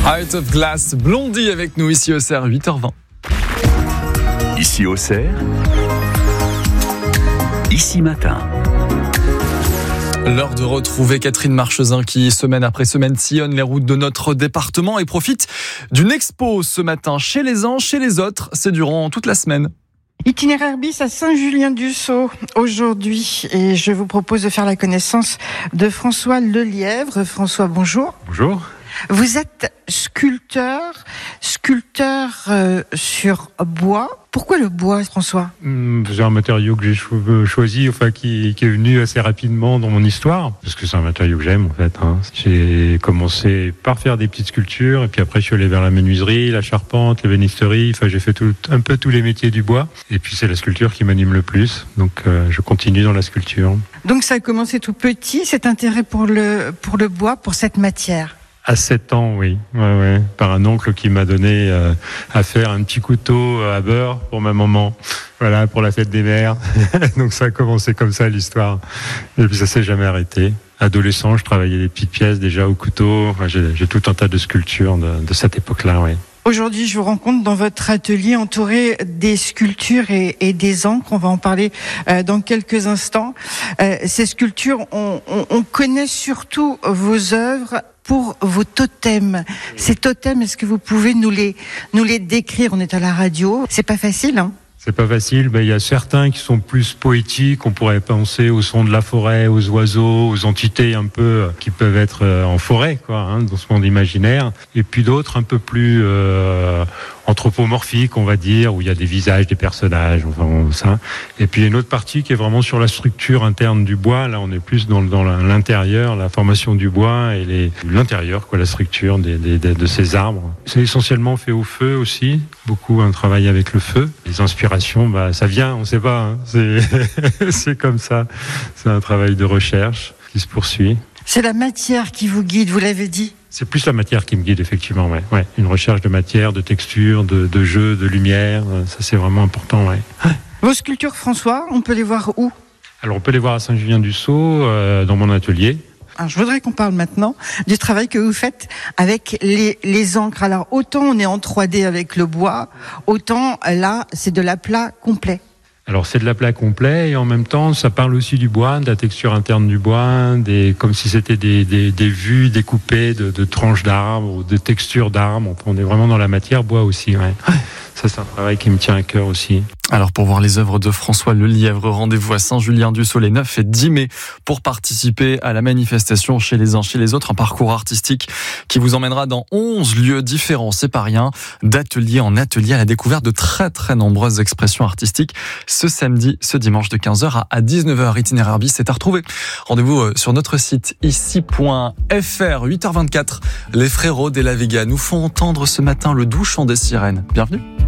Out of Glass, Blondie avec nous ici au CER, 8h20. Ici au CER, ici matin. L'heure de retrouver Catherine Marchesin qui, semaine après semaine, sillonne les routes de notre département et profite d'une expo ce matin chez les uns, chez les autres. C'est durant toute la semaine. Itinéraire bis à Saint-Julien-du-Sault aujourd'hui et je vous propose de faire la connaissance de François Lelièvre. François, bonjour. Bonjour. Vous êtes sculpteur sur bois. Pourquoi le bois, François ? C'est un matériau que j'ai choisi, qui est venu assez rapidement dans mon histoire, parce que c'est un matériau que j'aime en fait. J'ai commencé par faire des petites sculptures, et puis après je suis allé vers la menuiserie, la charpente, l'ébénisterie. J'ai fait un peu tous les métiers du bois, et puis c'est la sculpture qui m'anime le plus. Donc je continue dans la sculpture. Donc ça a commencé tout petit, cet intérêt pour le bois, pour cette matière. À 7 ans, oui. Ouais. Par un oncle qui m'a donné à faire un petit couteau à beurre pour ma maman. Voilà, pour la fête des mères. Donc ça a commencé comme ça l'histoire. Et puis ça s'est jamais arrêté. Adolescent, je travaillais des petites pièces déjà au couteau. J'ai tout un tas de sculptures de cette époque-là, oui. Aujourd'hui, je vous rencontre dans votre atelier entouré des sculptures et des encres. On va en parler dans quelques instants. Ces sculptures, on connaît surtout vos œuvres pour vos totems. Ces totems, est-ce que vous pouvez nous les décrire ? On est à la radio. C'est pas facile, hein ? C'est pas facile. Il y a certains qui sont plus poétiques. On pourrait penser au son de la forêt, aux oiseaux, aux entités un peu qui peuvent être en forêt, dans ce monde imaginaire. Et puis d'autres un peu plus anthropomorphiques, on va dire, où il y a des visages, des personnages, ça. Et puis il y a une autre partie qui est vraiment sur la structure interne du bois. Là, on est plus dans l'intérieur, la formation du bois et l'intérieur, la structure de ces arbres. C'est essentiellement fait au feu aussi. Beaucoup un travail avec le feu. Les inspirations, ça vient, on ne sait pas. C'est comme ça. C'est un travail de recherche qui se poursuit. C'est la matière qui vous guide, vous l'avez dit. C'est plus la matière qui me guide, effectivement. Ouais. Une recherche de matière, de texture, de jeu, de lumière. Ça, c'est vraiment important. Ouais. Vos sculptures, François, on peut les voir où ? Alors, on peut les voir à Saint-Julien-du-Sault, dans mon atelier. Alors, je voudrais qu'on parle maintenant du travail que vous faites avec les encres. Alors, autant on est en 3D avec le bois, autant là, c'est de l'aplat complet. Alors c'est de l'aplat complet et en même temps ça parle aussi du bois, de la texture interne du bois, comme si c'était des vues découpées de tranches d'arbres ou de textures d'arbres. On est vraiment dans la matière bois aussi. Ouais. Ça c'est un travail qui me tient à cœur aussi. Alors pour voir les œuvres de François Lelièvre, rendez-vous à Saint-Julien-du-Sault les 9 et 10 mai pour participer à la manifestation chez les uns, chez les autres. Un parcours artistique qui vous emmènera dans 11 lieux différents, c'est pas rien, d'atelier en atelier à la découverte de très très nombreuses expressions artistiques. Ce samedi, ce dimanche de 15h à 19h, itinéraire bis est à retrouver. Rendez-vous sur notre site ici.fr, 8h24. Les frérots de la Vega nous font entendre ce matin le doux chant des sirènes. Bienvenue.